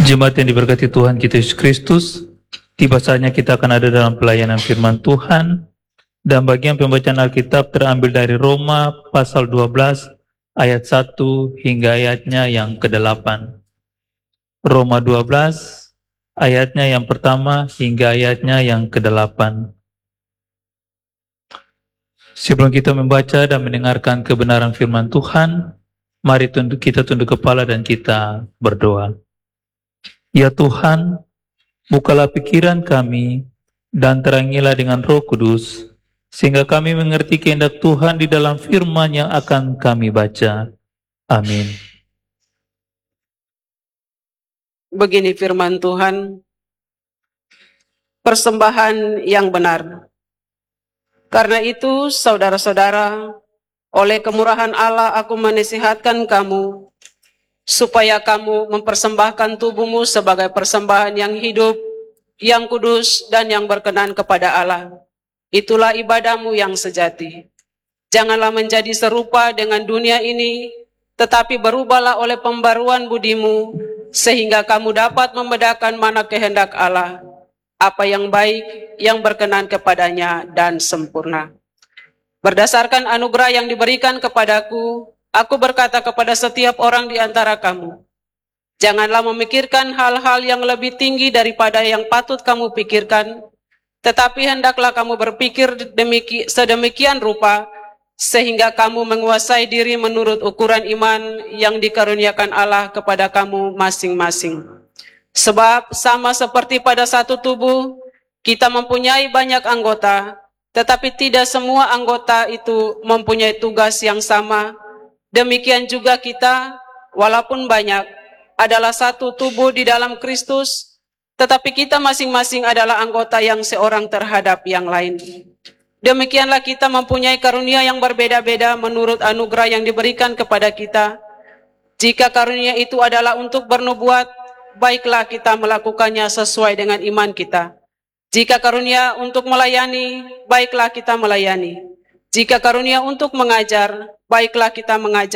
Jemaat yang diberkati Tuhan kita Yesus Kristus, tiba saatnya kita akan ada dalam pelayanan firman Tuhan, dan bagian pembacaan Alkitab terambil dari Roma pasal 12 ayat 1 hingga ayatnya yang ke-8. Roma 12 ayatnya yang pertama hingga ayatnya yang ke-8. Sebelum kita membaca dan mendengarkan kebenaran firman Tuhan, mari kita tunduk kepala dan kita berdoa. Ya Tuhan, bukalah pikiran kami dan terangilah dengan Roh Kudus, sehingga kami mengerti kehendak Tuhan di dalam firman yang akan kami baca. Amin. Begini firman Tuhan, persembahan yang benar. Karena itu, saudara-saudara, oleh kemurahan Allah aku menasihatkan kamu, supaya kamu mempersembahkan tubuhmu sebagai persembahan yang hidup, yang kudus, dan yang berkenan kepada Allah. Itulah ibadahmu yang sejati. Janganlah menjadi serupa dengan dunia ini, tetapi berubahlah oleh pembaruan budimu, sehingga kamu dapat membedakan mana kehendak Allah, apa yang baik, yang berkenan kepadanya, dan sempurna. Berdasarkan anugerah yang diberikan kepadaku, aku berkata kepada setiap orang di antara kamu, janganlah memikirkan hal-hal yang lebih tinggi daripada yang patut kamu pikirkan, tetapi hendaklah kamu berpikir sedemikian rupa, sehingga kamu menguasai diri menurut ukuran iman yang dikaruniakan Allah kepada kamu masing-masing. Sebab sama seperti pada satu tubuh, kita mempunyai banyak anggota, tetapi tidak semua anggota itu mempunyai tugas yang sama. Demikian juga kita, walaupun banyak, adalah satu tubuh di dalam Kristus, tetapi kita masing-masing adalah anggota yang seorang terhadap yang lain. Demikianlah kita mempunyai karunia yang berbeda-beda menurut anugerah yang diberikan kepada kita. Jika karunia itu adalah untuk bernubuat, baiklah kita melakukannya sesuai dengan iman kita. Jika karunia untuk melayani, baiklah kita melayani. Jika karunia untuk mengajar, baiklah kita mengajar.